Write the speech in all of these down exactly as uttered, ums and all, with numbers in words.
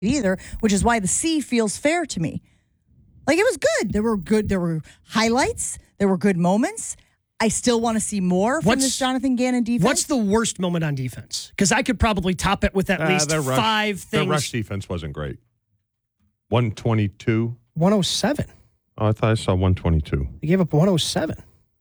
either, which is why the C feels fair to me. Like, it was good. There were good, there were highlights. There were good moments. I still want to see more from What's- this Jonathan Gannon defense. What's the worst moment on defense? Because I could probably top it with at Uh, least their rush- five things. Their rush defense wasn't great. one twenty-two. one oh seven. Oh, I thought I saw one twenty-two, They gave up one oh seven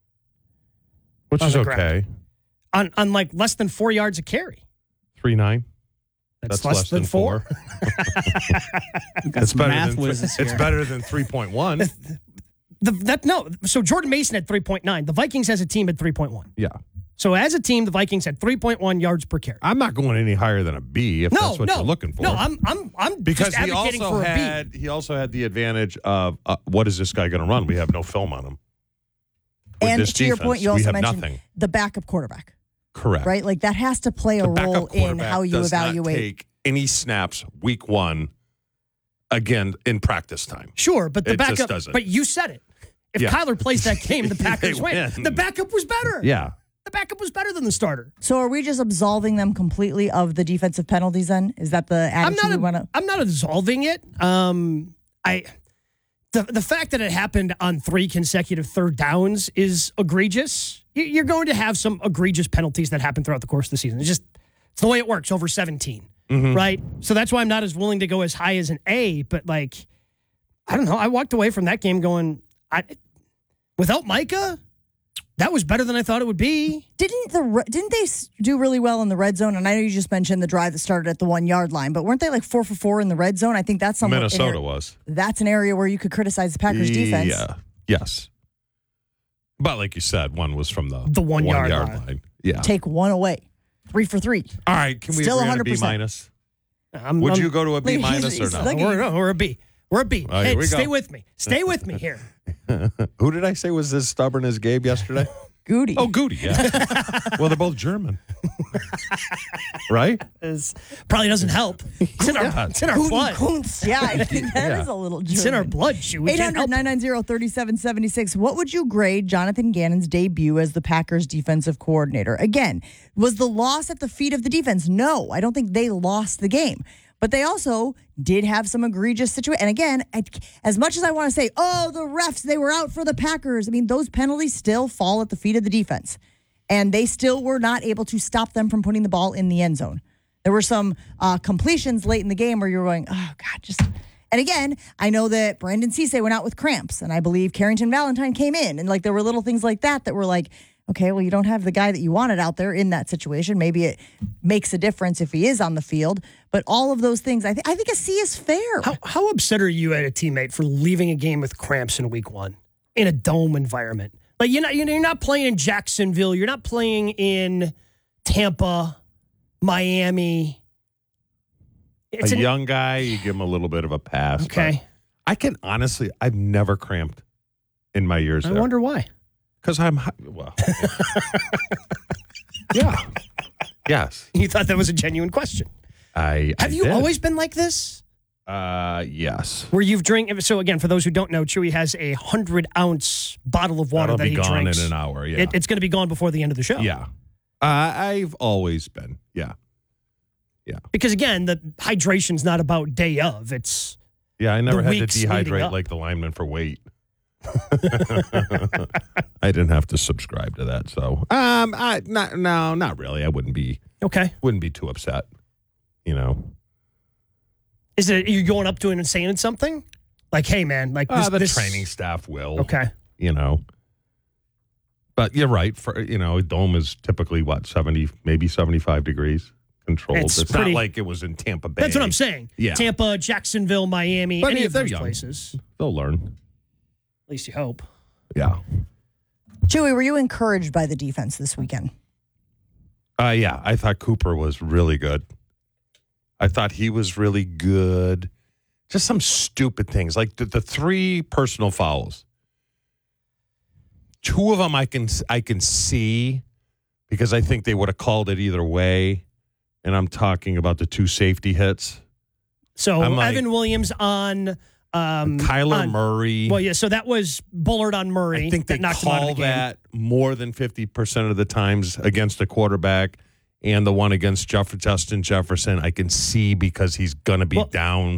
which On is the okay. ground. on on like less than four yards a carry. three nine. That's, less, than, four. It's better math than whizzes it's here. better than three point one. The, that no. So Jordan Mason had three point nine. The Vikings as a team had three point one. Yeah. So as a team, the Vikings had three point one yards per carry. I'm not going any higher than a B if No, that's what no, you're looking for. no. I'm I'm I'm because just he advocating also for a B. had he also had the advantage of uh, what is this guy going to run? We have no film on him. With and this to your defense, point, you we also have mentioned nothing. the backup quarterback, Correct. right? Like, that has to play a The role backup in quarterback how you does not evaluate. take any snaps week one again in practice time. Sure, but the It just backup. doesn't. But you said it. If Yeah. Kyler plays that game, the Packers They win. win. The backup was better. Yeah. The backup was better than the starter. So are we just absolving them completely of the defensive penalties then? Is that the I'm attitude not. we A, want to? I'm not absolving it. Um, I. The the fact that it happened on three consecutive third downs is egregious. You- You're going to have some egregious penalties that happen throughout the course of the season. It's just it's the way it works over seventeen, right? So that's why I'm not as willing to go as high as an A. But like, I don't know. I walked away from that game going, I without Micah, that was better than I thought it would be. Didn't the re- didn't they s- do really well in the red zone? And I know you just mentioned the drive that started at the one yard line, but weren't they like four for four in the red zone? I think that's somewhat Minnesota an ar- was. That's an area where you could criticize the Packers defense. Yeah. Yes. But like you said, one was from the, The one-yard line. Yeah. Take one away, three for three. All right. Can we Still agree on a B one hundred percent. minus? I'm, Would I'm- you go to a B Look, he's- minus or he's no? looking- We're, no, we're a B. We're a B. Oh, here hey, we stay go. with me. Stay with me here. Who did I say was as stubborn as Gabe yesterday? Goody. Oh, Goody, yeah. Well, they're both German. Right? Is probably doesn't help. It's in our, Yeah. it's in our Goody blood. Kuntz. Yeah, I think that is Yeah. a little It's in our German. blood. Shoot, we eight can't hundred, help. nine nine zero, three seven seven six. What would you grade Jonathan Gannon's debut as the Packers defensive coordinator? Again, was the loss at the feet of the defense? No, I don't think they lost the game. But they also did have some egregious situations. And again, I, as much as I want to say, oh, the refs, they were out for the Packers. I mean, those penalties still fall at the feet of the defense. And they still were not able to stop them from putting the ball in the end zone. There were some uh, completions late in the game where you're going, oh, God, just... And again, I know that Brandon Cisse went out with cramps, and I believe Carrington Valentine came in. And, like, there were little things like that that were like, okay, well, you don't have the guy that you wanted out there in that situation. Maybe it makes a difference if he is on the field. But all of those things, I, th- I think a C is fair. How, how upset are you at a teammate for leaving a game with cramps in week one in a dome environment? Like, you're not, you're not playing in Jacksonville. You're not playing in Tampa, Miami. It's a an- young guy, you give him a little bit of a pass. but Okay. I can honestly, I've never cramped in my years I there. wonder why. Because I'm, hi- well. Yeah. Yes. You thought that was a genuine question. I Have I you did. always been like this? Uh, yes. Where you've drink. So again, for those who don't know, Chewy has a hundred ounce bottle of water That'll that be he gone drinks. in an hour. Yeah. It, it's going to be gone before the end of the show. yeah. Uh, I've always been. Yeah. Because again, the hydration's not about day of. It's Yeah. I never The had to weeks leading dehydrate up. like the lineman for weight. I didn't have to subscribe to that. So, um, I, not, no, not really. I wouldn't be, okay. wouldn't be too upset. You know, Is it you going up to him and saying something? Like, hey man, like this, uh, the this training staff will. Okay. You know, but you're right. For you know, a dome is typically what seventy, maybe seventy-five degrees controlled. It's It's, pretty- not like it was in Tampa Bay. That's what I'm saying. Yeah. Tampa, Jacksonville, Miami, But any yeah, of they're those young. places. They'll learn. At least you hope. Yeah. Chewy, were you encouraged by the defense this weekend? Uh, yeah, I thought Cooper was really good. I thought he was really good. Just some stupid things like the, the three personal fouls. Two of them I can I can see because I think they would have called it either way, and I'm talking about the two safety hits. So I'm like- Evan Williams on um, Kyler on- Murray. Well, yeah. So that was Bullard on Murray. I think they that knocked him out of call the game. that more than fifty percent of the times against a quarterback, and the one against Jeff, Justin Jefferson, I can see because he's going to be Well- down